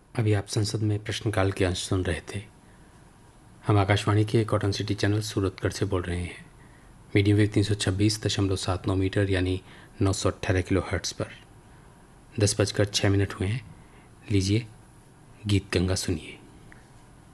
अभी आप संसद में प्रश्नकाल के अंश सुन रहे थे। हम आकाशवाणी के कॉटन सिटी चैनल सूरतगढ़ से बोल रहे हैं। मीडियम वेव 326.79 मीटर यानी 918 किलो हर्ट्ज़ पर 10:06 हुए हैं। लीजिए गीत गंगा सुनिए।